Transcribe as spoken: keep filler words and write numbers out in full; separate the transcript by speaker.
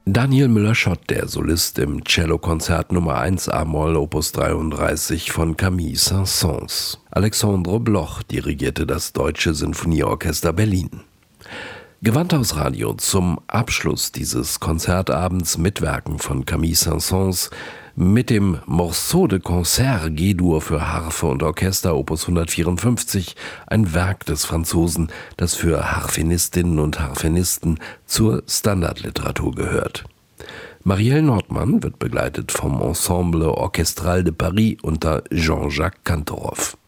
Speaker 1: Daniel Müller-Schott, der Solist im Cellokonzert Nummer eins a-Moll Opus dreiunddreißig von Camille Saint-Saëns. Alexandre Bloch dirigierte das Deutsche Sinfonieorchester Berlin. Gewandhaus Radio zum Abschluss dieses Konzertabends mit Werken von Camille Saint-Saëns mit dem Morceau de Concert G-Dur für Harfe und Orchester Opus hundertvierundfünfzig, ein Werk des Franzosen, das für Harfenistinnen und Harfenisten zur Standardliteratur gehört. Marielle Nordmann wird begleitet vom Ensemble Orchestral de Paris unter Jean-Jacques Kantorov.